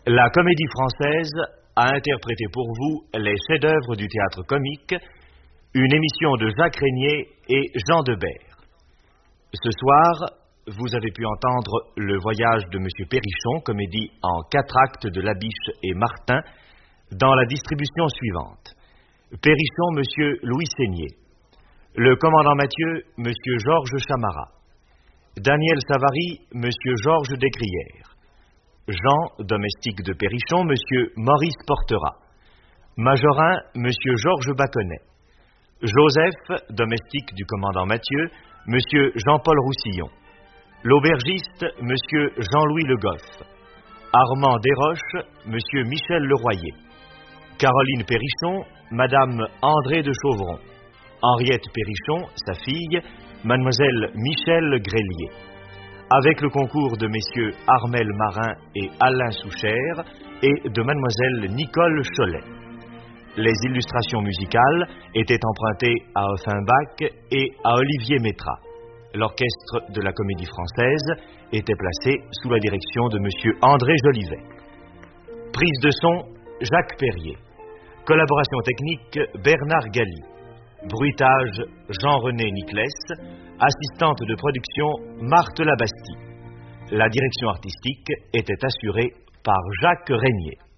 La Comédie Française a interprété pour vous les chefs-d'œuvre du théâtre comique, une émission de Jacques Régnier et Jean Debert. Ce soir, vous avez pu entendre Le Voyage de M. Perrichon, comédie en 4 actes de Labiche et Martin, dans la distribution suivante. Perrichon, M. Louis Seigné. Le commandant Mathieu, M. Georges Chamara. Daniel Savary, M. Georges Descrières. Jean, domestique de Perrichon, M. Maurice Portera. Majorin, M. Georges Baconnet. Joseph, domestique du commandant Mathieu, M. Jean-Paul Roussillon. L'aubergiste, M. Jean-Louis Le Goff. Armand Desroches, M. Michel Leroyer. Caroline Perrichon, Madame André de Chauvron. Henriette Perrichon, sa fille, Mademoiselle Michel Grélier. Avec le concours de messieurs Armel Marin et Alain Souchère et de Mademoiselle Nicole Cholet. Les illustrations musicales étaient empruntées à Offenbach et à Olivier Métra. L'orchestre de la Comédie Française était placé sous la direction de monsieur André Jolivet. Prise de son, Jacques Perrier. Collaboration technique, Bernard Galli. Bruitage, Jean-René Niclès. Assistante de production, Marthe Labastie. La direction artistique était assurée par Jacques Régnier.